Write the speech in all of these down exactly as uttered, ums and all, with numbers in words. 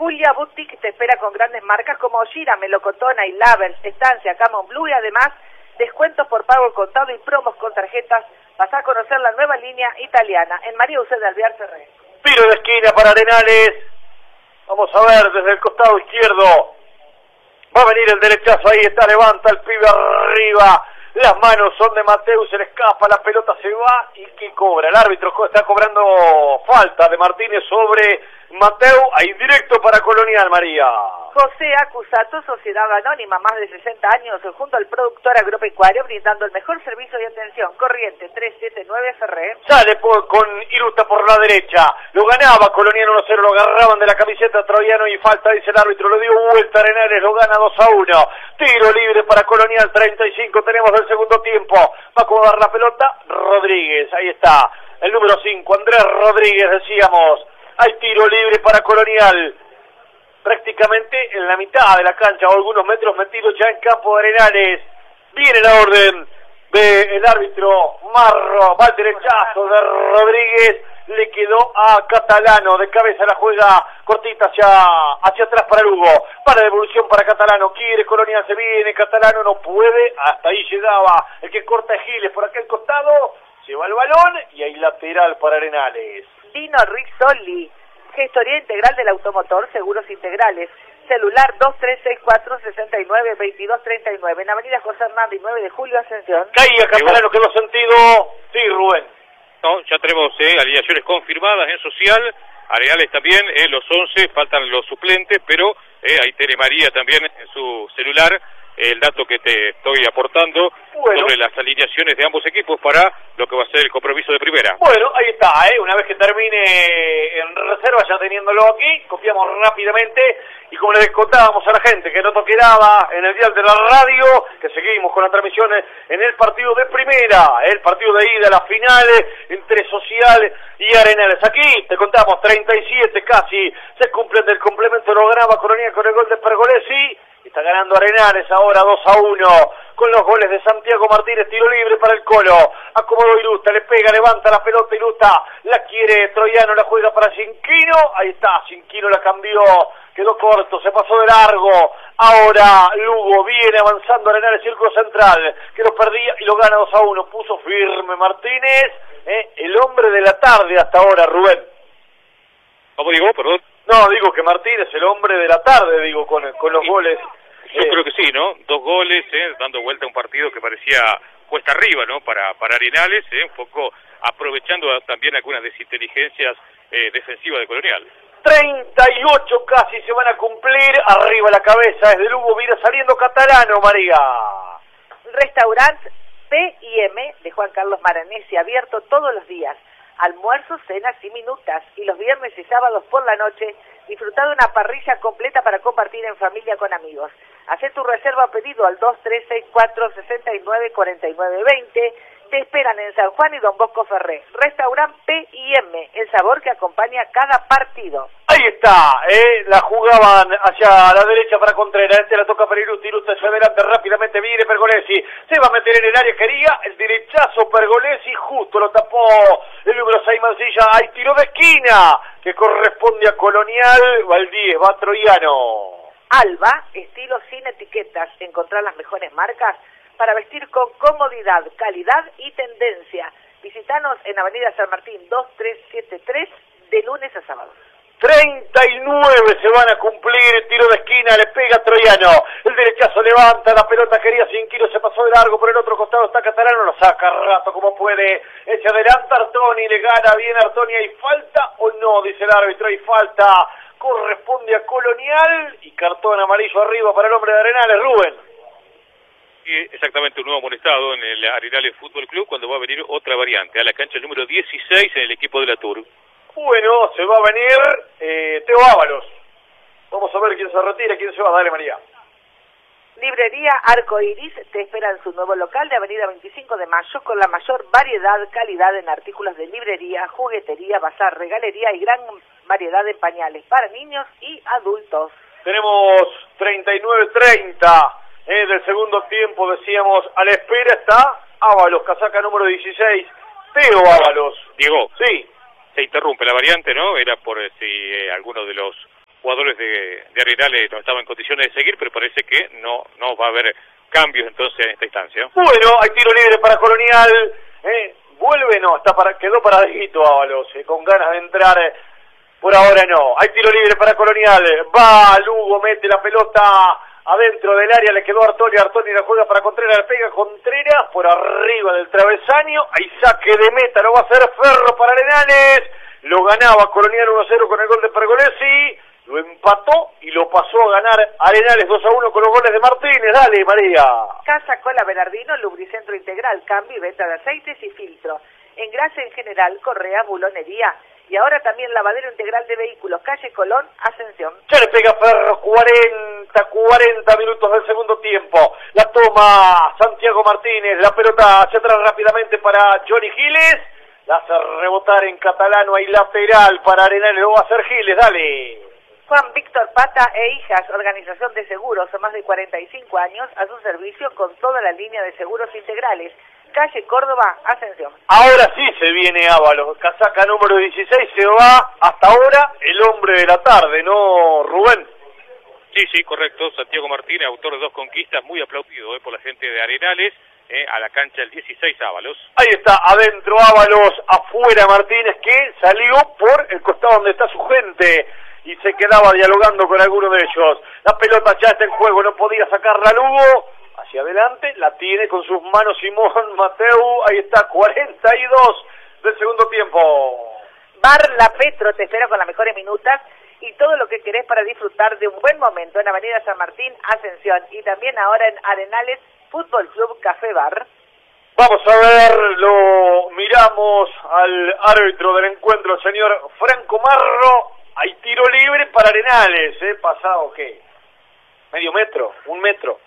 Julia Boutique te espera con grandes marcas como Gira, Melocotona y Lavers, Estancia, Camon Blue y además descuentos por pago al contado y promos con tarjetas. Vas a conocer la nueva línea italiana en María José de Alvear Ferré. Tiro de esquina para Arenales. Vamos a ver desde el costado izquierdo. Va a venir el derechazo, ahí está, levanta el pibe arriba. Las manos son de Mateu, se le escapa, la pelota se va y ¿qué cobra? El árbitro está cobrando falta de Martínez sobre Mateu, ahí directo para Colonial, María. José Acusato, Sociedad Anónima, más de sesenta años, junto al productor agropecuario, brindando el mejor servicio de atención. Corriente trescientos setenta y nueve Ferré. Sale por, con Irusta por la derecha, lo ganaba Colonial uno cero, lo agarraban de la camiseta Troyano y falta, dice el árbitro, lo dio vuelta Arenales, lo gana dos a uno. Tiro libre para Colonial, treinta y cinco, tenemos del segundo tiempo. Va a acomodar la pelota, Rodríguez, ahí está, el número cinco, Andrés Rodríguez, decíamos. Hay tiro libre para Colonial, prácticamente en la mitad de la cancha, o algunos metros metidos ya en campo de Arenales. Viene la orden del árbitro Marro, va el derechazo de Rodríguez, le quedó a Catalano, de cabeza la juega cortita hacia, hacia atrás para Lugo, para devolución para Catalano, quiere Colonial, se viene, Catalano no puede, hasta ahí llegaba el que corta Giles por aquel costado, se va el balón y hay lateral para Arenales. Dino Rizzoli, gestoría integral del automotor, seguros integrales, celular dos tres seis cuatro, seis nueve, dos dos tres nueve, en Avenida José Hernández, nueve de julio, Ascensión. Caía Catalano, quedó sentido, sí, Rubén. No, ya tenemos eh, alineaciones confirmadas en social, Arenales también, eh, los once, faltan los suplentes, pero eh, ahí tiene María también en su celular el dato que te estoy aportando bueno. sobre las alineaciones de ambos equipos para lo que va a ser el compromiso de primera. Bueno, ahí está, ¿eh? Una vez que termine en reserva, ya teniéndolo aquí, copiamos rápidamente y como les contábamos a la gente que no quedaba en el dial de la radio, que seguimos con las transmisiones en el partido de primera, el partido de ida, las finales entre Social y Arenales. Aquí te contamos, treinta y siete casi se cumplen del complemento, lo ganaba Colonial con el gol de Pergolesi. Está ganando Arenales ahora dos a uno con los goles de Santiago Martínez, tiro libre para el Colo, acomodó Irusta, le pega, levanta la pelota Irusta, la quiere Troyano, la juega para Cinquino, ahí está, Cinquino la cambió, quedó corto, se pasó de largo, ahora Lugo viene avanzando Arenales, círculo central, que lo perdía y lo gana dos a uno, puso firme Martínez, eh, el hombre de la tarde hasta ahora, Rubén. ¿Cómo digo? Perdón. No, digo que Martínez, el hombre de la tarde, digo, con, con los sí. goles. Yo eh. creo que sí, ¿no? Dos goles, eh, dando vuelta a un partido que parecía cuesta arriba, ¿no? Para, para Arenales, eh, un poco aprovechando también algunas desinteligencias eh, defensivas de Colonial. treinta y ocho casi se van a cumplir, arriba la cabeza, desde Lugo viene saliendo Catalano, María. Restaurante P y M de Juan Carlos Maranesi, abierto todos los días. Almuerzos, cenas y minutas, y los viernes y sábados por la noche, disfrutar de una parrilla completa para compartir en familia con amigos. Hacé tu reserva o pedido al dos tres seis cuatro, seis nueve, cuatro nueve dos cero. Te esperan en San Juan y Don Bosco Ferré. Restaurante P y M, el sabor que acompaña cada partido. Ahí está, eh, la jugaban hacia la derecha para Contreras, este la toca para Irusta, Irusta hacia adelante, rápidamente viene Pergolesi, se va a meter en el área, quería el derechazo Pergolesi, justo lo tapó el número seis Mancilla, hay tiro de esquina, que corresponde a Colonial, Valdíez, va Troyano. Alba, estilo sin etiquetas, encontrar las mejores marcas para vestir con comodidad, calidad y tendencia. Visítanos en Avenida San Martín dos tres siete tres de lunes a sábado. treinta y nueve se van a cumplir, tiro de esquina, le pega Troyano, el derechazo levanta la pelota, quería Cinquino, se pasó de largo, por el otro costado está Catalano, lo saca rato como puede, se adelanta Artoni, le gana bien Artoni, ¿hay falta o no? Dice el árbitro, hay falta, corresponde a Colonial y cartón amarillo arriba para el hombre de Arenales, Rubén. Exactamente, un nuevo molestado en el Arenales Fútbol Club cuando va a venir otra variante a la cancha número dieciséis en el equipo de la Tour. Bueno, se va a venir eh, Teo Ábalos. Vamos a ver quién se retira, quién se va. Dale, María. Librería Arco Iris te espera en su nuevo local de Avenida veinticinco de Mayo con la mayor variedad, calidad en artículos de librería, juguetería, bazar, regalería y gran variedad de pañales para niños y adultos. Tenemos treinta y nueve treinta. Eh, del segundo tiempo, decíamos, a la espera está Ábalos, casaca número dieciséis, Teo Ábalos. Diego, sí. Se interrumpe la variante, ¿no? Era por si eh, alguno de los jugadores de, de Arenales no estaban en condiciones de seguir, pero parece que no, no va a haber cambios entonces en esta instancia. Bueno, hay tiro libre para Colonial, eh, vuelve, no, está para, quedó paradito Ábalos, eh, con ganas de entrar, eh, por ahora no, hay tiro libre para Colonial, va Lugo, mete la pelota adentro del área, le quedó a Artoni, Artoni la juega para Contreras, le pega Contreras por arriba del travesaño, hay saque de meta, lo va a hacer Ferro para Arenales, lo ganaba Colonial uno a cero con el gol de Pergolesi, lo empató y lo pasó a ganar Arenales dos a uno con los goles de Martínez. Dale, María. Casa Cola Bernardino, lubricentro integral, cambio y venta de aceites y filtro. Engrase en general, correa, bulonería. Y ahora también lavadero integral de vehículos, calle Colón, Ascensión. Ya le pega Ferro, cuarenta, cuarenta minutos del segundo tiempo. La toma Santiago Martínez, la pelota hacia atrás rápidamente para Johnny Giles. La hace rebotar en Catalano, hay lateral para Arenales, lo va a hacer Giles, dale. Juan Víctor Pata e Hijas, organización de seguros, más de cuarenta y cinco años, a su servicio con toda la línea de seguros integrales. Calle Córdoba, Ascensión. Ahora sí se viene Ábalos, casaca número dieciséis, se va hasta ahora el hombre de la tarde, ¿no, Rubén? Sí, sí, correcto, Santiago Martínez, autor de dos conquistas, muy aplaudido eh, por la gente de Arenales, eh, a la cancha el dieciséis Ábalos. Ahí está, adentro Ábalos, afuera Martínez, que salió por el costado donde está su gente y se quedaba dialogando con alguno de ellos. La pelota ya está en juego, no podía sacarla Lugo. Hacia adelante, la tiene con sus manos Simón Mateu. Ahí está, cuarenta y dos del segundo tiempo. Bar La Petro te espera con las mejores minutas y todo lo que querés para disfrutar de un buen momento en Avenida San Martín, Ascensión. Y también ahora en Arenales, Fútbol Club Café Bar. Vamos a ver, lo miramos al árbitro del encuentro, el señor Franco Marro. Hay tiro libre para Arenales, ¿eh? Pasado, ¿qué? Medio metro, un metro.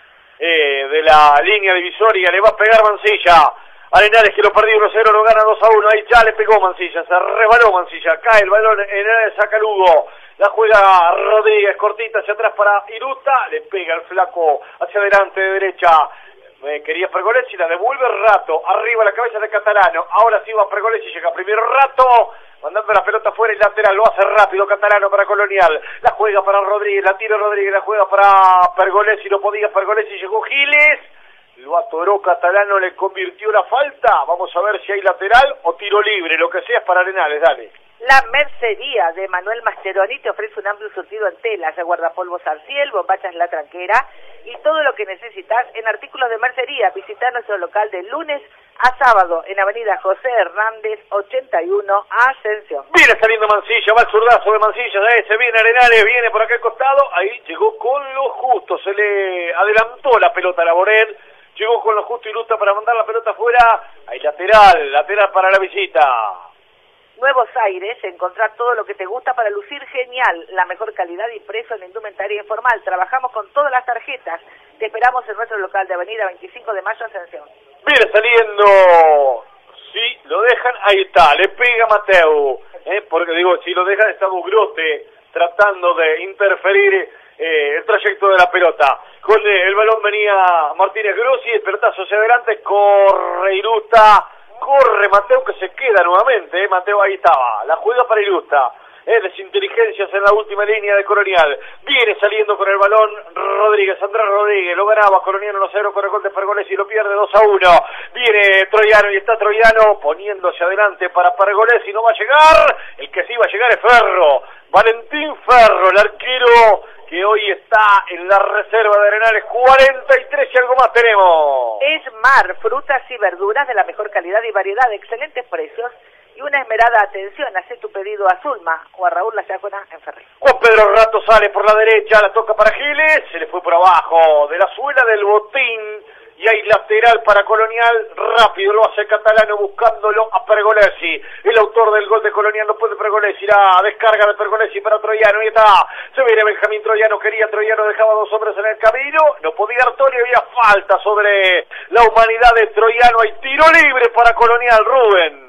Eh, de la línea divisoria, le va a pegar Mancilla. Arenales que lo perdió uno a cero, lo gana dos a uno. Ahí ya le pegó Mancilla, se resbaló Mancilla. Cae el balón, Arenales saca Lugo. La juega Rodríguez, cortita hacia atrás para Irusta. Le pega el flaco hacia adelante de derecha. Eh, quería Pergolesi, la devuelve Rato. Arriba la cabeza de Catalano. Ahora sí va Pergolesi, llega primero Rato. Mandando la pelota fuera y lateral, lo hace rápido Catalano para Colonial, la juega para Rodríguez, la tira Rodríguez, la juega para Pergolesi, no podía Pergolesi, llegó Giles, lo atoró Catalano, le convirtió la falta, vamos a ver si hay lateral o tiro libre, lo que sea es para Arenales, dale. La mercería de Manuel Mascheroni te ofrece un amplio surtido en telas, guardapolvos Arciel, bombachas La Tranquera y todo lo que necesitas en artículos de mercería. Visita nuestro local de lunes a sábado en Avenida José Hernández ochenta y uno, Ascensión. Viene saliendo Mancilla, va el zurdazo de Mancilla, de ese viene Arenales, viene por aquel costado, ahí llegó con lo justo, se le adelantó la pelota a Laboret, llegó con lo justo y Irusta para mandar la pelota afuera, hay lateral, lateral para la visita. Nuevos Aires, encontrar todo lo que te gusta para lucir genial, la mejor calidad y precio en indumentaria informal. Trabajamos con todas las tarjetas. Te esperamos en nuestro local de Avenida veinticinco de Mayo, Ascensión. Viene saliendo, sí, lo dejan, ahí está, le pega Mateu, eh, porque digo, si lo dejan está Bugrote tratando de interferir eh, el trayecto de la pelota. Con eh, el balón venía Martínez Grossi, el pelotazo hacia adelante, corre Irusta. Corre Mateu que se queda nuevamente, eh, Mateu ahí estaba, la juega para Irusta, eh, las inteligencias en la última línea de Colonial, viene saliendo con el balón Rodríguez, Andrés Rodríguez, lo ganaba Colonial uno a cero con el gol de Pergolesi y lo pierde dos a uno, viene Troyano y está Troyano poniéndose adelante para Pergolesi, no va a llegar, el que sí va a llegar es Ferro, Valentín Ferro, el arquero que hoy está en la reserva de Arenales, cuarenta y tres y algo más tenemos. Es Mar, frutas y verduras de la mejor calidad y variedad, excelentes precios y una esmerada atención. Hacé tu pedido a Zulma o a Raúl La Chacona en Ferrer. Juan Pedro Rato sale por la derecha, la toca para Giles, se le fue por abajo de la suela del botín. Y hay lateral para Colonial, rápido lo hace Catalano buscándolo a Pergolesi, el autor del gol de Colonial no puede Pergolesi, la descarga de Pergolesi para Troyano, y está, se viene Benjamín Troyano, quería Troyano, dejaba dos hombres en el camino, no podía Artoni, había falta sobre la humanidad de Troyano, hay tiro libre para Colonial, Rubén.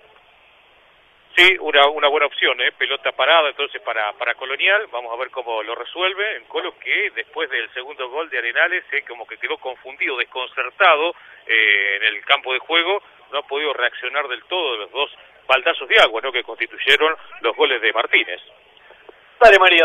Sí, una, una buena opción, ¿eh? Pelota parada entonces para, para Colonial, vamos a ver cómo lo resuelve, en Colo que después del segundo gol de Arenales, eh, como que quedó confundido, desconcertado eh, en el campo de juego, no ha podido reaccionar del todo de los dos baldazos de agua, ¿no?, que constituyeron los goles de Martínez. Dale, María.